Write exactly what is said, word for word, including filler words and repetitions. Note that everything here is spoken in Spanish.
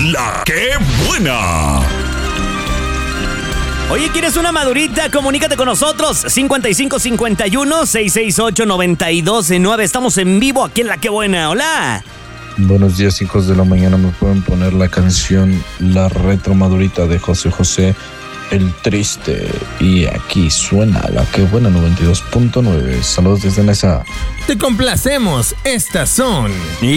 La que buena. Oye, ¿quieres una madurita? Comunícate con nosotros. cincuenta y cinco cincuenta y uno, seiscientos sesenta y ocho, noventa y dos nueve. Estamos en vivo aquí en La que buena. Hola. Buenos días, hijos de la mañana. ¿Me pueden poner la canción La Retro Madurita de José José, El Triste? Y aquí suena La que buena noventa y dos punto nueve. Saludos desde Nesa. Te complacemos. Estas son